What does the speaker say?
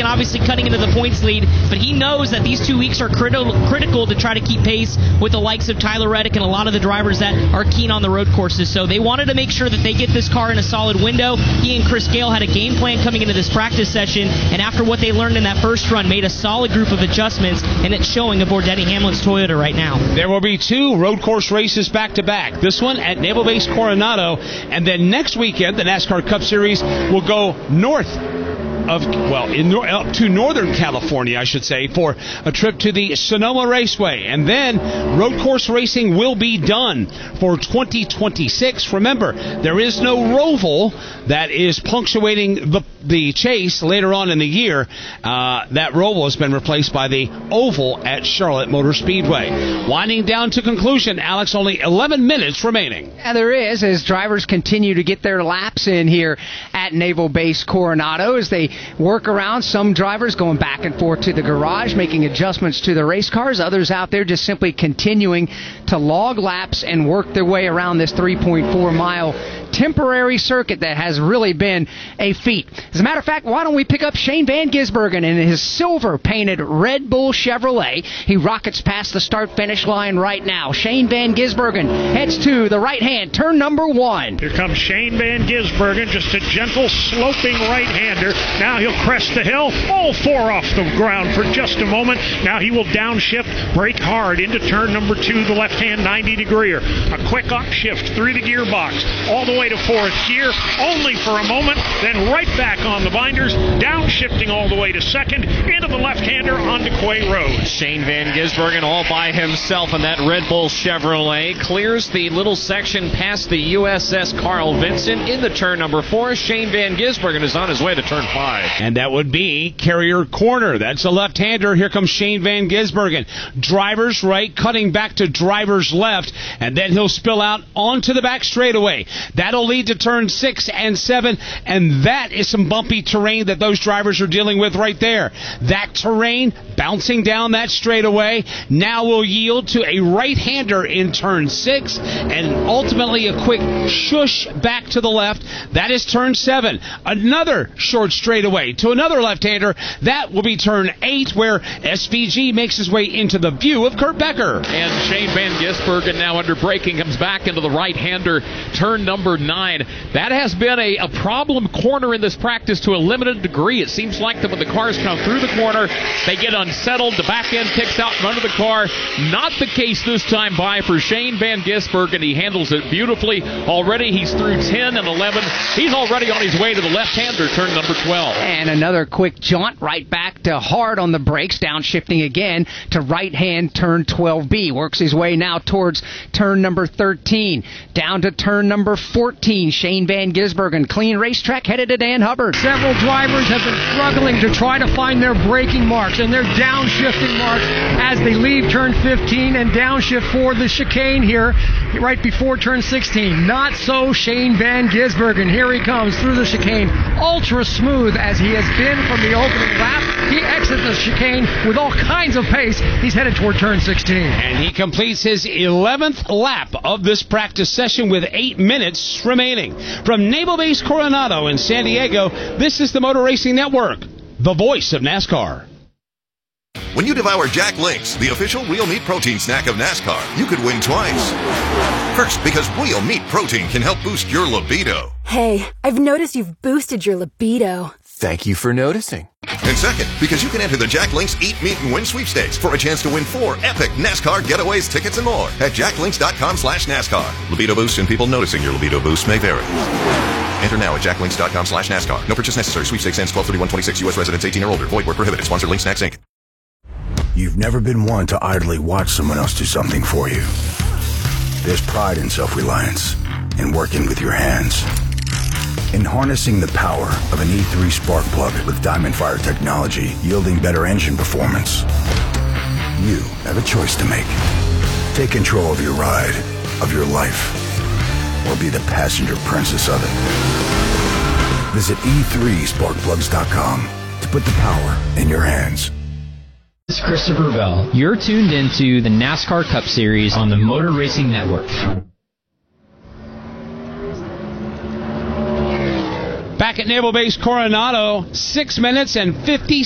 and obviously cutting into the points lead, but he knows that these 2 weeks are critical to try to keep pace with the likes of Tyler Reddick and a lot of the drivers that are keen on the road courses. So they wanted to make sure that they get this car in a solid window. He and Chris Gale had a game plan coming into this practice session, and after what they learned in that first run, made a solid group of adjustments, and it's showing aboard Denny Hamlin's Toyota right now. There will be 2 road course races back-to-back. This one at Naval Base Coronado, and then next weekend, the NASCAR Cup Series will go north up to Northern California, I should say, for a trip to the Sonoma Raceway. And then road course racing will be done for 2026. Remember, there is no Roval that is punctuating the chase later on in the year. That Roval has been replaced by the Oval at Charlotte Motor Speedway. Winding down to conclusion, Alex, only 11 minutes remaining. Yeah, there is, as drivers continue to get their laps in here at Naval Base Coronado as they work around. Some drivers going back and forth to the garage, making adjustments to the race cars. Others out there just simply continuing to log laps and work their way around this 3.4-mile temporary circuit that has really been a feat. As a matter of fact, why don't we pick up Shane Van Gisbergen in his silver-painted Red Bull Chevrolet. He rockets past the start-finish line right now. Shane Van Gisbergen heads to the right hand, turn number 1. Here comes Shane Van Gisbergen, just a gentle, sloping right-hander. Now he'll crest the hill, all 4 off the ground for just a moment. Now he will downshift, brake hard into turn number 2, the left-hand 90-degreer. A quick upshift through the gearbox, all the way to 4th gear, only for a moment, then right back on the binders, downshifting all the way to 2nd, into the left-hander onto Quay Road. Shane Van Gisbergen all by himself in that Red Bull Chevrolet, clears the little section past the USS Carl Vinson into turn number 4. Shane Van Gisbergen is on his way to turn 5. And that would be Carrier Corner. That's a left-hander. Here comes Shane Van Gisbergen. Driver's right, cutting back to driver's left, and then he'll spill out onto the back straightaway. That'll lead to turn 6 and 7, and that is some bumpy terrain that those drivers are dealing with right there. That terrain bouncing down that straightaway now will yield to a right-hander in turn 6, and ultimately a quick shush back to the left. That is turn 7. Another short straightaway to another left-hander. That will be turn 8, where SVG makes his way into the view of Kurt Becker. And Shane Van Gisbergen now under braking comes back into the right-hander, turn number 9. That has been a problem corner in this practice to a limited degree. It seems like that when the cars come through the corner, they get unsettled. The back end kicks out from under the car. Not the case this time by for Shane Van Gisbergen. He handles it beautifully. Already he's through 10 and 11. He's already on his way to the left-hander, turn number 12. And another quick jaunt right back to hard on the brakes, downshifting again to right-hand turn 12B. Works his way now towards turn number 13. Down to turn number 14. Shane Van Gisbergen, clean racetrack, headed to Dan Hubbard. Several drivers have been struggling to try to find their braking marks and their downshifting marks as they leave turn 15 and downshift for the chicane here right before turn 16. Not so Shane Van Gisbergen. Here he comes through the chicane, ultra smooth as he has been from the opening lap. He exits the chicane with all kinds of pace. He's headed toward turn 16. And he completes his 11th lap of this practice session with 8 minutes remaining. From Naval Base Coronado in San Diego, this is the Motor Racing Network, the voice of NASCAR. When you devour Jack Links, the official real meat protein snack of NASCAR, you could win twice. First, because real meat protein can help boost your libido. Hey, I've noticed you've boosted your libido. Thank you for noticing. And second, because you can enter the Jack Links Eat, Meet, and Win sweepstakes for a chance to win 4 epic NASCAR getaways, tickets, and more at jacklinks.com/NASCAR. Libido boost and people noticing your libido boost may vary. Enter now at jacklinks.com/NASCAR. No purchase necessary. Sweepstakes ends 12/31/26. U.S. residents 18 or older. Void where prohibited. Sponsor Link Snacks, Inc. You've never been one to idly watch someone else do something for you. There's pride in self-reliance, in working with your hands, in harnessing the power of an E3 spark plug with Diamond Fire technology, yielding better engine performance. You have a choice to make. Take control of your ride, of your life, or be the passenger princess of it. Visit e3sparkplugs.com to put the power in your hands. This is Christopher Bell. You're tuned into the NASCAR Cup Series on the Motor Racing Network. Back at Naval Base Coronado, 6 minutes and 50